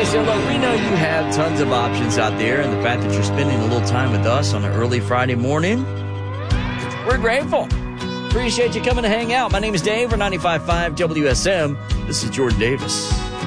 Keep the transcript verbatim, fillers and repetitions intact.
So, look, we know you have tons of options out there, and the fact that you're spending a little time with us on an early Friday morning, we're grateful. Appreciate you coming to hang out. My name is Dave. We're ninety-five point five W S M. This is Jordan Davis.